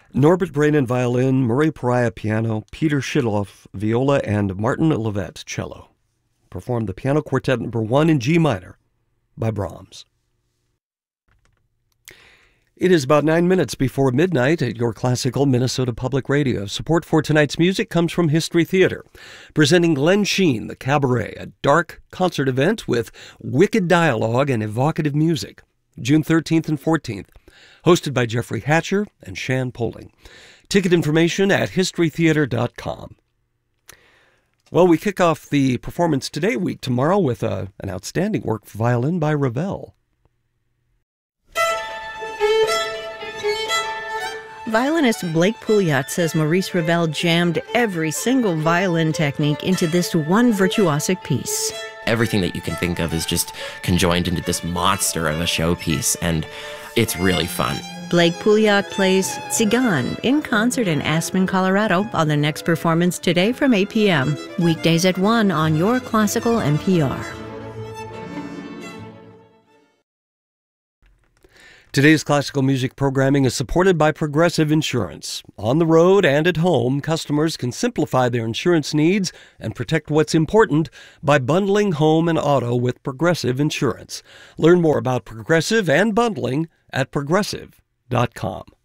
Norbert Brainen violin, Murray Pariah piano, Peter Schidloff viola, and Martin Levett cello. Performed the Piano Quartet No. 1 in G minor by Brahms. It is about 9 minutes before midnight at your classical Minnesota Public Radio. Support for tonight's music comes from History Theater, presenting Glenn Sheen, The Cabaret, a dark concert event with wicked dialogue and evocative music, June 13th and 14th, hosted by Jeffrey Hatcher and Shan Poling. Ticket information at historytheater.com. Well, we kick off the Performance Today week tomorrow with an outstanding work for violin by Ravel. Violinist Blake Pouliot says Maurice Ravel jammed every single violin technique into this one virtuosic piece. Everything that you can think of is just conjoined into this monster of a showpiece, and it's really fun. Blake Pouliot plays Tzigan in concert in Aspen, Colorado on the next Performance Today from 8 p.m. Weekdays at 1 on your classical NPR. Today's classical music programming is supported by Progressive Insurance. On the road and at home, customers can simplify their insurance needs and protect what's important by bundling home and auto with Progressive Insurance. Learn more about Progressive and bundling at progressive.com.